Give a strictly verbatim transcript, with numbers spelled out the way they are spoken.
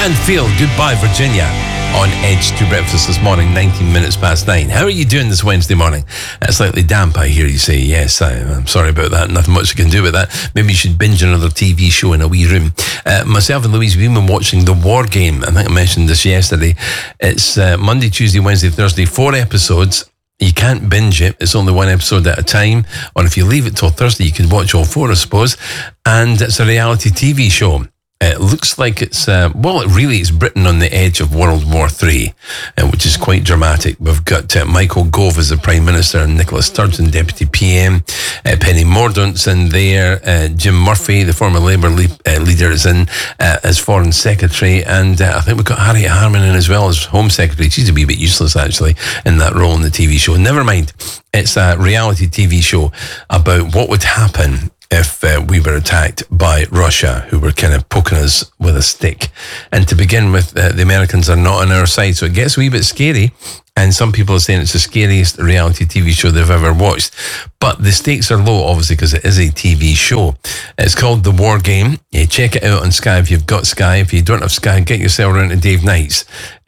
Feel Goodbye Virginia on Edge to breakfast this morning, nineteen minutes past nine. How are you doing this Wednesday morning? Uh, slightly damp, I hear you say. Yes, I, I'm sorry about that. Nothing much I can do with that. Maybe you should binge another T V show in a wee room. Uh, myself and Louise, we've been watching The War Game. I think I mentioned this yesterday. It's uh, Monday, Tuesday, Wednesday, Thursday, four episodes. You can't binge it. It's only one episode at a time. Or if you leave it till Thursday, you can watch all four, I suppose. And it's a reality T V show. It looks like it's, uh, well, it really is Britain on the edge of World War Three, uh, which is quite dramatic. We've got uh, Michael Gove as the Prime Minister and Nicola Sturgeon, Deputy P M. Uh, Penny Mordaunt's in there. Uh, Jim Murphy, the former Labour le- uh, leader, is in uh, as Foreign Secretary. And uh, I think we've got Harriet Harman in as well as Home Secretary. She's a wee bit useless, actually, in that role in the T V show. Never mind. It's a reality T V show about what would happen if uh, we were attacked by Russia, who were kind of poking us with a stick. And to begin with, uh, the Americans are not on our side, so it gets a wee bit scary. And some people are saying it's the scariest reality T V show they've ever watched. But the stakes are low, obviously, because it is a T V show. It's called The War Game. Yeah, check it out on Sky if you've got Sky. If you don't have Sky, get yourself around to Dave Knight's.